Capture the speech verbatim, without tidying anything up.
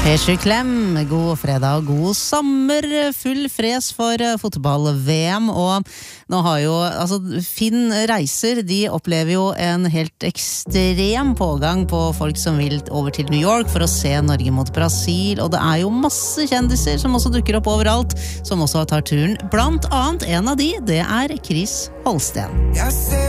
Hesje Klem, god fredag og god sommer, full fres for fotball-V M, og nå har jo, altså Finn Reiser, de opplever jo en helt ekstrem pågang på folk som vil over til New York for å se Norge mot Brasil, og det er jo masse kjendiser som også dukker opp overalt, som også tar turen. Blant annet en av de, det er Chris Holsten.